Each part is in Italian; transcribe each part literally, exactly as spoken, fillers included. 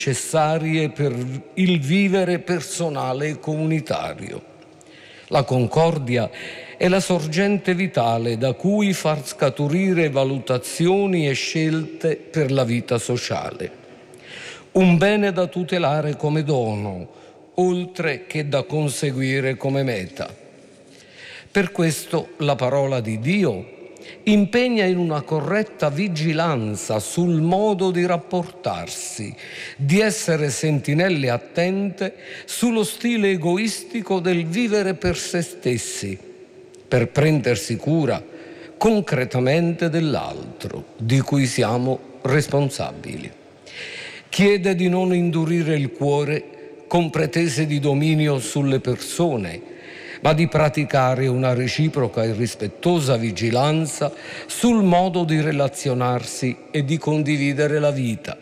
necessarie per il vivere personale e comunitario. La concordia è la sorgente vitale da cui far scaturire valutazioni e scelte per la vita sociale. Un bene da tutelare come dono, oltre che da conseguire come meta. Per questo la parola di Dio impegna in una corretta vigilanza sul modo di rapportarsi, di essere sentinelle attente sullo stile egoistico del vivere per se stessi, per prendersi cura concretamente dell'altro, di cui siamo responsabili. Chiede di non indurire il cuore con pretese di dominio sulle persone, ma di praticare una reciproca e rispettosa vigilanza sul modo di relazionarsi e di condividere la vita.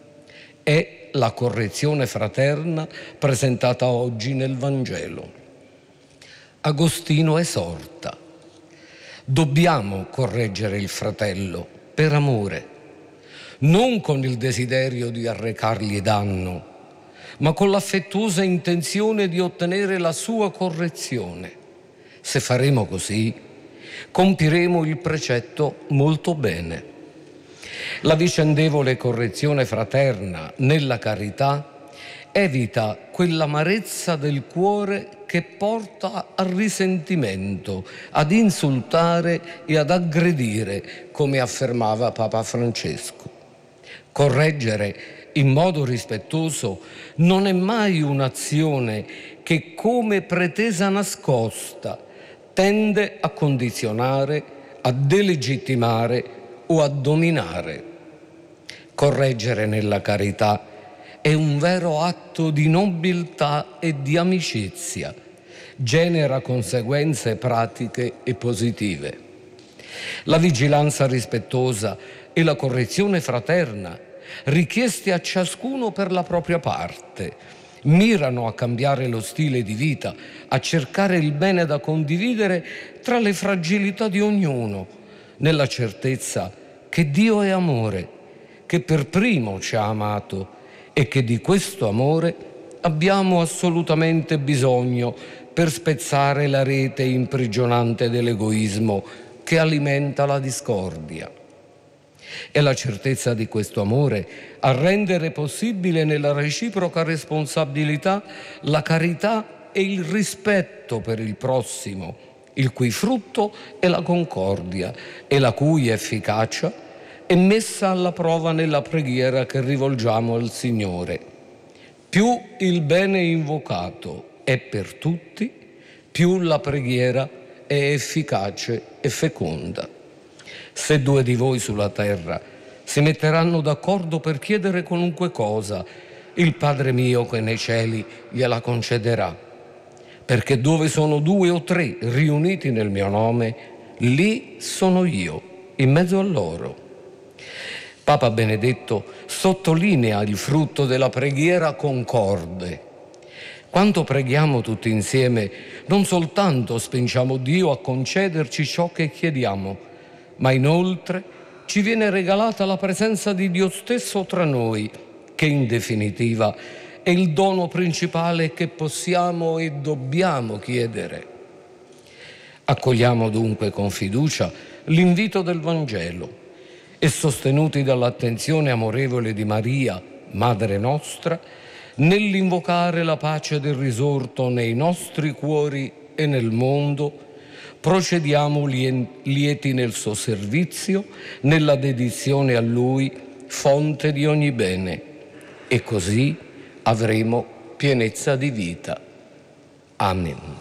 È la correzione fraterna presentata oggi nel Vangelo. Agostino esorta: dobbiamo correggere il fratello per amore, non con il desiderio di arrecargli danno, ma con l'affettuosa intenzione di ottenere la sua correzione. Se faremo così, compiremo il precetto molto bene. La vicendevole correzione fraterna nella carità evita quell'amarezza del cuore che porta al risentimento, ad insultare e ad aggredire, come affermava Papa Francesco. Correggere in modo rispettoso non è mai un'azione che, come pretesa nascosta, tende a condizionare, a delegittimare o a dominare. Correggere nella carità è un vero atto di nobiltà e di amicizia, genera conseguenze pratiche e positive. La vigilanza rispettosa e la correzione fraterna, richieste a ciascuno per la propria parte, mirano a cambiare lo stile di vita, a cercare il bene da condividere tra le fragilità di ognuno, nella certezza che Dio è amore, che per primo ci ha amato e che di questo amore abbiamo assolutamente bisogno per spezzare la rete imprigionante dell'egoismo che alimenta la discordia. È la certezza di questo amore a rendere possibile nella reciproca responsabilità la carità e il rispetto per il prossimo, il cui frutto è la concordia e la cui efficacia è messa alla prova nella preghiera che rivolgiamo al Signore. Più il bene invocato è per tutti, più la preghiera è efficace e feconda. Se due di voi sulla terra si metteranno d'accordo per chiedere qualunque cosa, il Padre mio che è nei cieli gliela concederà. Perché dove sono due o tre riuniti nel mio nome, lì sono io, in mezzo a loro. Papa Benedetto sottolinea il frutto della preghiera concorde. Quando preghiamo tutti insieme, non soltanto spingiamo Dio a concederci ciò che chiediamo, ma inoltre ci viene regalata la presenza di Dio stesso tra noi, che in definitiva è il dono principale che possiamo e dobbiamo chiedere. Accogliamo dunque con fiducia l'invito del Vangelo e, sostenuti dall'attenzione amorevole di Maria, Madre nostra, nell'invocare la pace del risorto nei nostri cuori e nel mondo, procediamo lieti nel suo servizio, nella dedizione a Lui, fonte di ogni bene, e così avremo pienezza di vita. Amen.